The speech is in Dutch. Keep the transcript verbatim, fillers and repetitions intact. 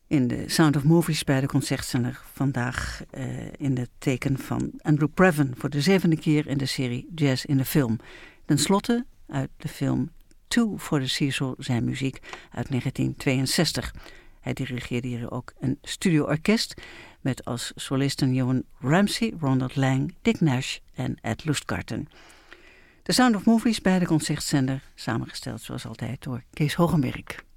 In de Sound of Movies bij de Concertzender vandaag uh, in het teken van Andrew Previn voor de zevende keer in de serie Jazz in de Film. Ten slotte uit de film Two for the Cecil zijn muziek uit negentien tweeënzestig. Hij dirigeerde hier ook een studioorkest met als solisten Johan Ramsey, Ronald Lang, Dick Nash en Ed Lustgarten. De Sound of Movies bij de Concertzender, samengesteld zoals altijd door Kees Hogenberg.